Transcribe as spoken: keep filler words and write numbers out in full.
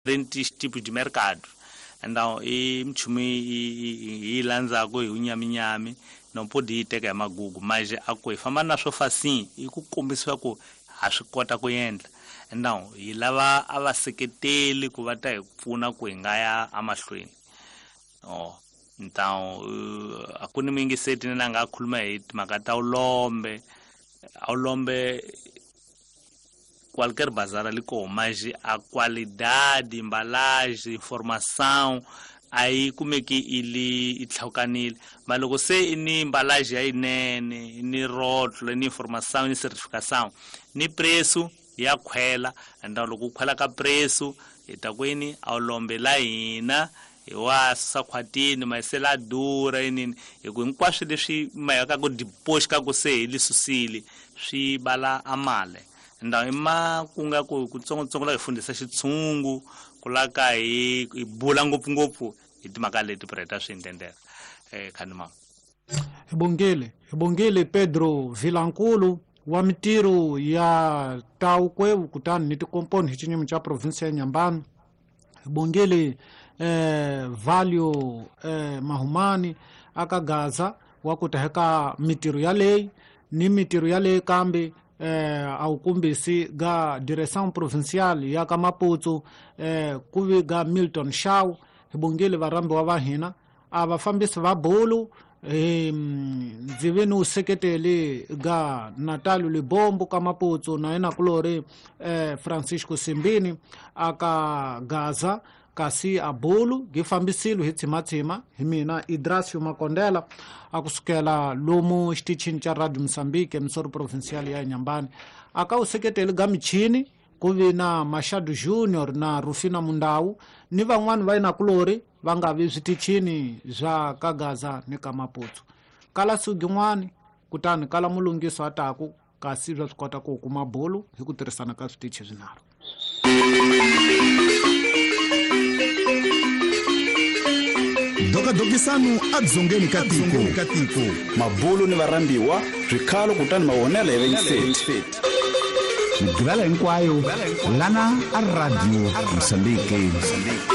diferentes tipos de mercado. Então, e mchumi e lanza go unyami nyami não pode ter que magugu, mas a coi fama na sua facinho e ku começou com a chicota com endla. Então, e lava a vaseketele ku vata pfuna ku ngaya amahlweni. Oh, então a kuni mingi seti na nga khuluma hi makata ulombe, ulombe qualquer bazar ali com, mas a qualidade, embalagem, informação, aí como é que ele itlhaukanile, mas logo se ni embalagem aí nene, ni rótulo, ni informação, ni certificação, ni preço ya khwela, então logo khwela ka preço, itakwini ulombe la hina wa sa khwatini maisela dura inini hiku hinkwaswo leswi mayaka ku deposit ka ku se li susile swi bala amale ndawu ima ku nga ku kutsongotsongo la hi fundisa xitshungu ku laka hi bula ngopfungopfu hi timhaka leti preta swi intendela eh khani mama Ibongile ibongile Pedro Vilankulu wa mitiro ya Taukwe kutani ni tikomponi hi chinyumu cha province ya Nyambani. Ibongile eh value eh mahumani akagaza wakutaheka mitiro ya lei ni mitiro ya lei kambe eh au kumbisi ga direção provincial ya Kamaputsu eh kuvi ga Milton Shaw. Ibongile varambi wa vahina abafambisi va bolo eh ndziveni useketeli ga Natalu Libombo Kamaputsu na ena kulore eh Francisco Simbini aka gaza kasi abulu gifambisilo hi tsimatsima hi mina Idrasio Makondela akusukela lomu xitichini cha Radio Mozambique emisoro provincial ya Nyambani aka useketeli ga michini kuvi na Machado Junior na Rufina Mundawu ni van'wani va ina kulori va nga vi switichini za kagaza ni Kamaputsu kala sugin'wani kutani kala mulungiso ataku kasi swa swi kota ku kuma bolo hi ku tirhisana ka switichi swinharhu. Doka dokisanu adzongeni katiko katiko mabulu ni varambiwa rikhalo kutani mawonela evenseti migivela hinkwayo lana a Radio Mozambique.